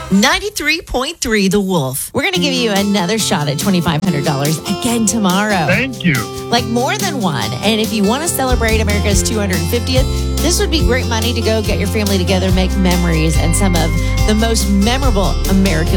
93.3 The Wolf. We're going to give you another shot at $2,500 again tomorrow. Thank you. Like more than one. And if you want to celebrate America's 250th, this would be great money to go get your family together, make memories, and some of the most memorable American